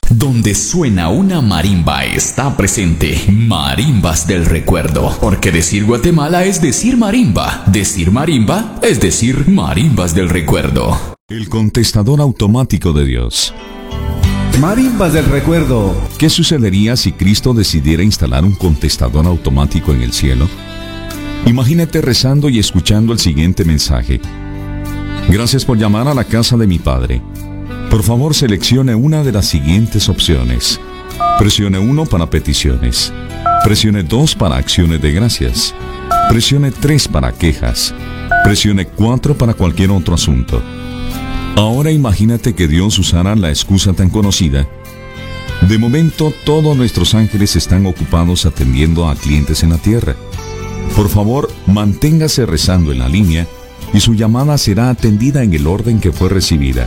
Donde suena una marimba está presente Marimbas del Recuerdo. Porque decir Guatemala es decir marimba es decir Marimbas del Recuerdo. El contestador automático de Dios. Marimbas del Recuerdo. ¿Qué sucedería si Cristo decidiera instalar un contestador automático en el cielo? Imagínate rezando y escuchando el siguiente mensaje. Gracias por llamar a la casa de mi Padre. Por favor, seleccione una de las siguientes opciones. Presione 1 para peticiones. Presione 2 para acciones de gracias. Presione 3 para quejas. Presione 4 para cualquier otro asunto. Ahora imagínate que Dios usara la excusa tan conocida. De momento, todos nuestros ángeles están ocupados atendiendo a clientes en la tierra. Por favor, manténgase rezando en la línea y su llamada será atendida en el orden que fue recibida.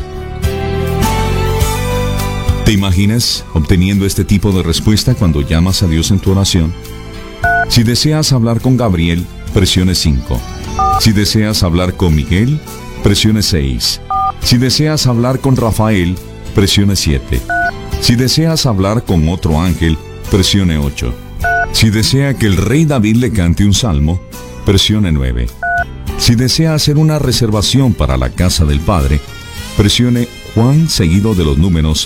¿Te imaginas obteniendo este tipo de respuesta cuando llamas a Dios en tu oración? Si deseas hablar con Gabriel, presione 5. Si deseas hablar con Miguel, presione 6. Si deseas hablar con Rafael, presione 7. Si deseas hablar con otro ángel, presione 8. Si desea que el rey David le cante un salmo, presione 9. Si desea hacer una reservación para la casa del Padre, presione Juan seguido de los números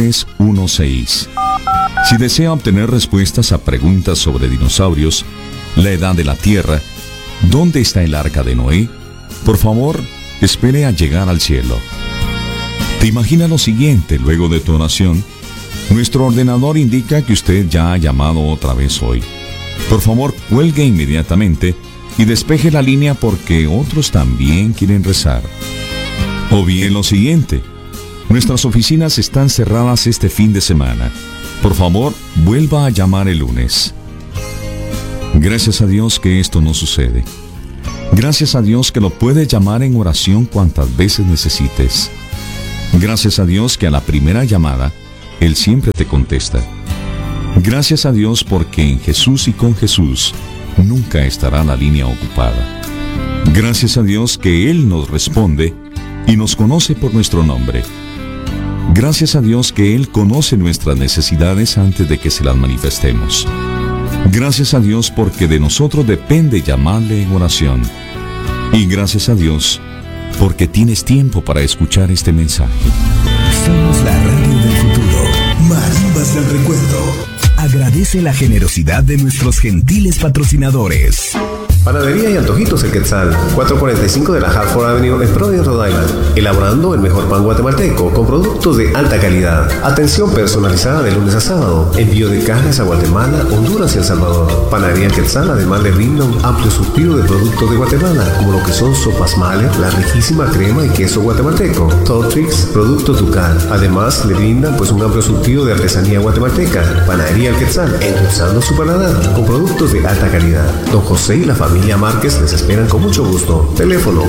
316. Si desea obtener respuestas a preguntas sobre dinosaurios, la edad de la Tierra, ¿dónde está el arca de Noé? Por favor, espere a llegar al cielo. ¿Te imaginas lo siguiente luego de tu oración? Nuestro ordenador indica que usted ya ha llamado otra vez hoy. Por favor, cuelgue inmediatamente y despeje la línea porque otros también quieren rezar. O bien lo siguiente. Nuestras oficinas están cerradas este fin de semana. Por favor, vuelva a llamar el lunes. Gracias a Dios que esto no sucede. Gracias a Dios que lo puedes llamar en oración cuantas veces necesites. Gracias a Dios que a la primera llamada, Él siempre te contesta. Gracias a Dios porque en Jesús y con Jesús nunca estará la línea ocupada. Gracias a Dios que Él nos responde y nos conoce por nuestro nombre. Gracias a Dios que Él conoce nuestras necesidades antes de que se las manifestemos. Gracias a Dios porque de nosotros depende llamarle en oración. Y gracias a Dios porque tienes tiempo para escuchar este mensaje. Somos la radio del futuro. Marimbas del Recuerdo. Agradece la generosidad de nuestros gentiles patrocinadores. Panadería y Antojitos El Quetzal, 445 de la Hartford Avenue en Providence, Rhode Island. Elaborando el mejor pan guatemalteco con productos de alta calidad. Atención personalizada de lunes a sábado. Envío de cajas a Guatemala, Honduras y El Salvador. Panadería El Quetzal además le brinda un amplio surtido de productos de Guatemala, como lo que son sopas Male, la riquísima crema y queso guatemalteco, Totrix, productos Ducal. Además le brindan un amplio surtido de artesanía guatemalteca. Panadería El Quetzal, endulzando su paladar con productos de alta calidad. Don José y la familia Márquez les esperan con mucho gusto. Teléfono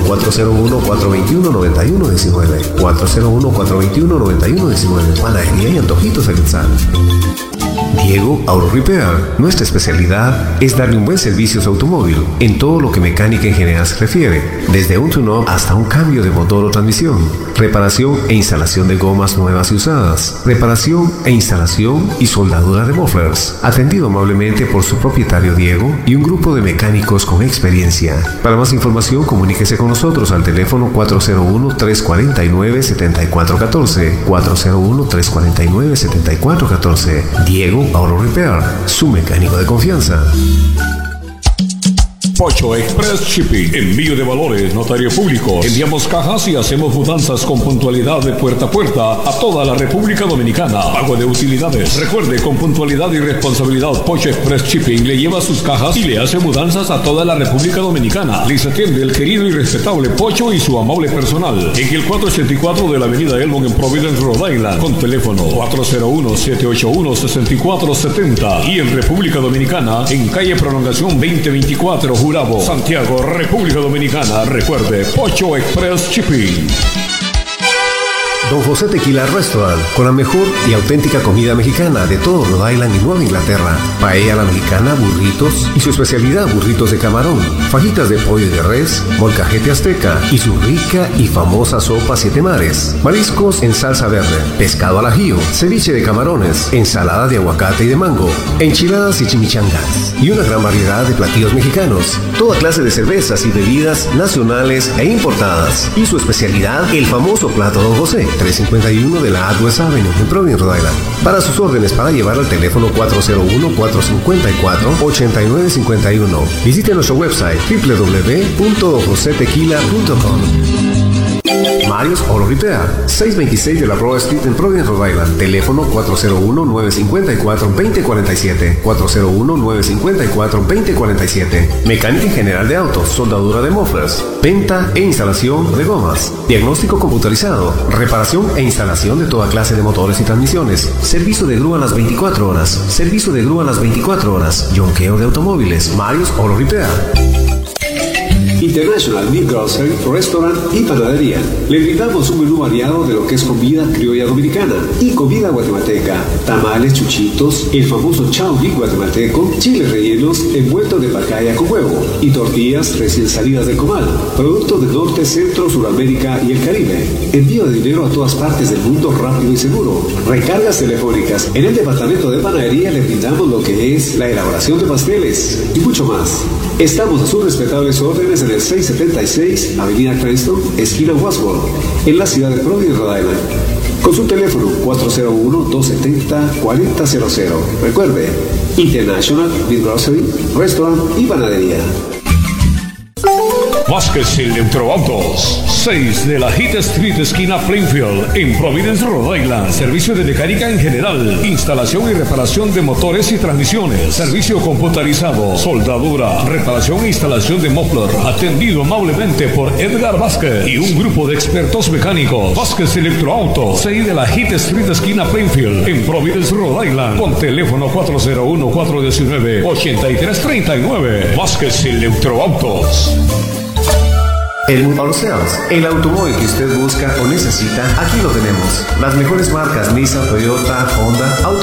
401-421-9119. 401-421-9119. Panadería y Antojitos El Quetzal. Diego Auto Repair. Nuestra especialidad es darle un buen servicio a su automóvil en todo lo que mecánica en general se refiere, desde un tune-up hasta un cambio de motor o transmisión, reparación e instalación de gomas nuevas y usadas, reparación e instalación y soldadura de mufflers, atendido amablemente por su propietario Diego y un grupo de mecánicos con experiencia. Para más información, comuníquese con nosotros al teléfono 401-349-7414, 401-349-7414. Diego Auto Repair, su mecánico de confianza. Pocho Express Shipping, envío de valores, notario público. Enviamos cajas y hacemos mudanzas con puntualidad de puerta a puerta a toda la República Dominicana. Pago de utilidades. Recuerde, con puntualidad y responsabilidad, Pocho Express Shipping le lleva sus cajas y le hace mudanzas a toda la República Dominicana. Les atiende el querido y respetable Pocho y su amable personal en el 484 de la avenida Elmont en Providence, Rhode Island, con teléfono 401-781-6470 y en República Dominicana en calle Prolongación 2024, Gurabo, Santiago, República Dominicana. Recuerde, Pocho Express Shipping. Don José Tequila Restaurant, con la mejor y auténtica comida mexicana de todo Rhode Island y Nueva Inglaterra. Paella a la mexicana, burritos y su especialidad burritos de camarón, fajitas de pollo y de res, molcajete azteca y su rica y famosa sopa siete mares. Mariscos en salsa verde, pescado al ajillo, ceviche de camarones, ensalada de aguacate y de mango, enchiladas y chimichangas y una gran variedad de platillos mexicanos. Toda clase de cervezas y bebidas nacionales e importadas. Y su especialidad, el famoso plato Don José, 351 de la Atwest Avenue en Providence, Rhode Island. Para sus órdenes, para llevar al teléfono 401-454-8951. Visite nuestro website www.donjosetequila.com. Marios Auto Repair, 626 de la Broad Street en Providence, Rhode Island. Teléfono 401-954-2047. 401-954-2047. Mecánica en general de autos, soldadura de mufflers, venta e instalación de gomas, diagnóstico computarizado, reparación e instalación de toda clase de motores y transmisiones, servicio de grúa a las 24 horas, servicio de grúa a las 24 horas, yonqueo de automóviles. Marios Auto Repair. International Meat Grocery, Restaurant y Panadería. Le brindamos un menú variado de lo que es comida criolla dominicana y comida guatemalteca, tamales, chuchitos, el famoso chao meat guatemalteco, chiles rellenos envueltos de pacaya con huevo y tortillas recién salidas del comal, productos del norte, centro, Suramérica y el Caribe. Envío de dinero a todas partes del mundo rápido y seguro. Recargas telefónicas. En el departamento de panadería le brindamos lo que es la elaboración de pasteles y mucho más. Estamos a sus respetables órdenes en el 676 Avenida Cranston, esquina Wasworth, en la ciudad de Providence, Rhode Island. Con su teléfono 401-270-4000. Recuerde, International Meat Grocery, Restaurant y Panadería. Vázquez Electroautos, 6 de la Heat Street, esquina Plainfield, en Providence, Rhode Island. Servicio de mecánica en general, instalación y reparación de motores y transmisiones, servicio computarizado, soldadura, reparación e instalación de muffler, atendido amablemente por Edgar Vázquez y un grupo de expertos mecánicos. Vázquez Electroautos, 6 de la Heat Street, esquina Plainfield, en Providence, Rhode Island, con teléfono 401-419-8339. Vázquez Electroautos. Helmut Auto Sales, el automóvil que usted busca o necesita, aquí lo tenemos. Las mejores marcas Nissan, Toyota, Honda, Auto